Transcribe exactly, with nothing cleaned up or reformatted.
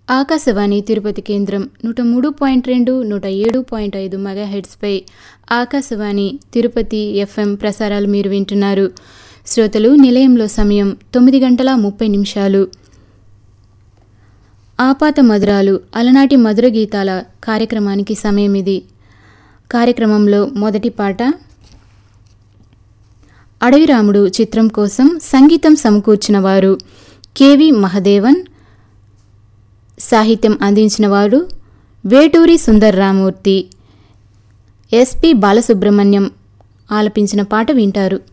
ఆకాశవాణి తిరుపతి కేంద్రం నూట మూడు పాయింట్ రెండు నూట ఏడు పాయింట్ ఐదు మెగాహెర్ట్స్పై ఆకాశవాణి తిరుపతి ఎఫ్ఎం ప్రసారాలు మీరు వింటున్నారు. శ్రోతలు, నిలయంలో సమయం తొమ్మిది గంటల ముప్పై నిమిషాలు. ఆపాత మధురాలు అలనాటి మధుర గీతాల కార్యక్రమానికి సమయం ఇది. కార్యక్రమంలో మొదటి పాట అడవిరాముడు చిత్రం కోసం సంగీతం సమకూర్చిన వారు కెవి మహదేవన్, సాహిత్యం అందించిన వారు వేటూరి సుందర్ రామూర్తి. ఎస్పి బాలసుబ్రహ్మణ్యం ఆలపించిన పాట వింటారు.